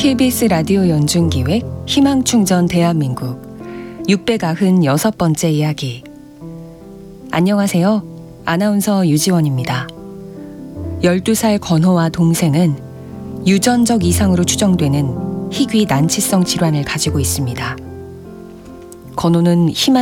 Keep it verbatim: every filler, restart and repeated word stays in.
케이비에스 라디오 연중기획 희망충전 대한민국 육백구십육 번째 이야기. 안녕하세요. 아나운서 유지원입니다. 열두 살 건호와 동생은 유전적 이상으로 추정되는 희귀 난치성 질환을 가지고 있습니다. 건호는 희망